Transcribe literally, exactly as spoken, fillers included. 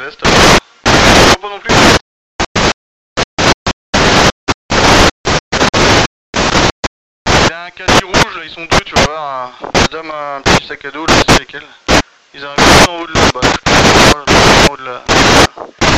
reste. Je vois pas non plus. Il a un caddie rouge, là, ils sont deux, tu vois. La dame a un petit sac à dos, là, je sais lequel. Ils arrivent en haut de là, bah, en haut de là.